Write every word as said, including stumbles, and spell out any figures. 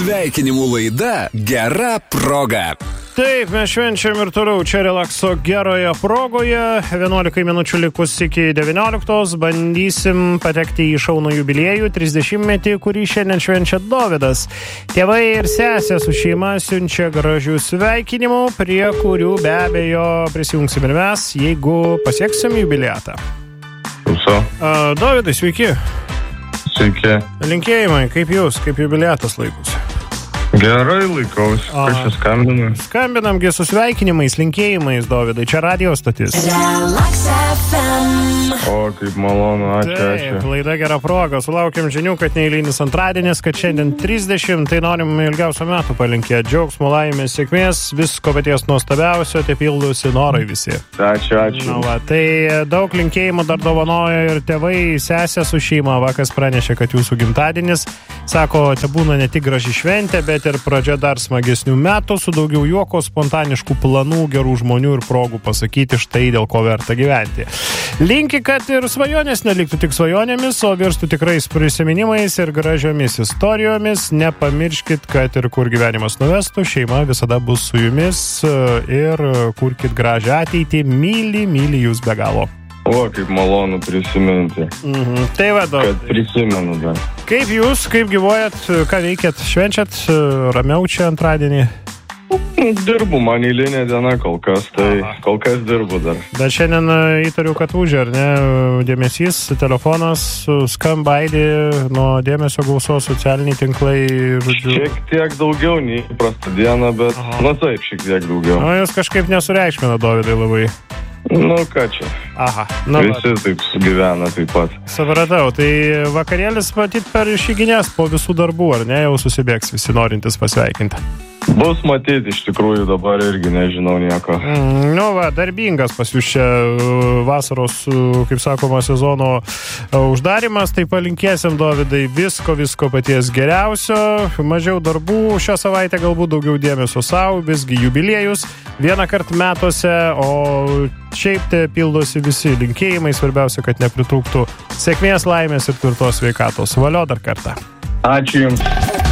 Sveikinimų laida Gera proga. Taip, mes švenčiam ir toliau čia relakso geroje progoje. vienuolika minučių likus iki devynioliktos. Bandysim patekti į šaunų jubiliejų trisdešimtmetį, kurį šiandien švenčia Dovydas. Tėvai ir sesė su šeima siunčia gražių sveikinimų, prie kurių be abejo prisijungsim ir mes, jeigu pasieksim jubiliatą. Klauso. Uh, Dovydai, sveiki. Sveiki. Linkėjimai, kaip jūs, kaip jubiliatas laikosi? Gerai laikausi, kas čia skambina? Skambinamgi su sveikinimais, linkėjimais, Dovydai, čia radio stotis. Relax F M. O, kaip malonu, ačiū, Taip, ačiū. laida Gera proga, sulaukiam žinių, kad neįlynis antradienis, kad šiandien trisdešimt, tai norim ilgiausių metų palinkėti, džiaugsmo, laimės, sėkmės, visko paties nuostabiausio, tai pildosi norai visi. Ačiū, ačiū. Na va, tai daug linkėjimų dar dovanoja ir tėvai, sesė su šeima, vakas pranešė, kad jūsų gimtadienis, sako, te būna ne tik graži šventė, bet ir pradžia dar smagesnių metų, su daugiau juoko, spontaniškų planų, gerų žmonių ir progų pasakyti štai dėl ko verta gyventi. Linki, kad ir svajonės neliktų tik svajonėmis, o virstų tikrais prisiminimais ir gražiomis istorijomis. Nepamirškit, kad ir kur gyvenimas nuvestų, šeima visada bus su jumis ir kurkit gražią ateitį. Myli, myli jūs be galo. O, kaip malonu prisiminti. Mhm. Tai va, Dovydai. Kad prisimenu dar. Kaip jūs, kaip gyvojat, ką veikiat, švenčiat, ramiau čia antradienį? Dirbu, man eilinė diena kol kas, tai Aha. kol kas dirbu dar. Bet šiandien įtariu, kad užė, ar ne, dėmesys, telefonas skamba aidi nuo dėmesio gausos, socialiniai tinklai, žodžiu. Šiek tiek daugiau nei įprasta diena, bet, Aha. na taip, šiek tiek daugiau. O jūs kažkaip nesureikšmina, Dovydai, labai. Nu, ką čia? Aha. Na, Visi va. Taip sugyvena taip pat. Supratau, tai vakarėlis matyt per išeiginės po visų darbų, ar ne, jau susibėgs visi norintys pasveikinti. Bus matyti, iš tikrųjų dabar irgi nežinau nieko. Mm, nu va, darbingas pas jūs čia vasaros, kaip sakoma, sezono uždarimas, tai palinkėsim, Dovydai, visko, visko paties geriausio, mažiau darbų šią savaitę, galbūt daugiau dėmesio savo, visgi jubiliejus vieną kartą metuose, o šiaip te pildosi visi linkėjimai, svarbiausia, kad nepritrūktų sėkmės, laimės ir tvirtos sveikatos. Valio dar kartą. Ačiū Jums.